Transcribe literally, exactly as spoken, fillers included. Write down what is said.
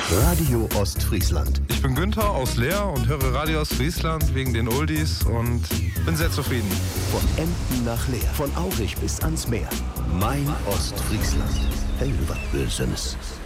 Radio Ostfriesland. Ich bin Günther aus Leer und höre Radio Ostfriesland wegen den Oldies und bin sehr zufrieden. Von Emden nach Leer, von Aurich bis ans Meer. Mein Ostfriesland. Hey, was Böses.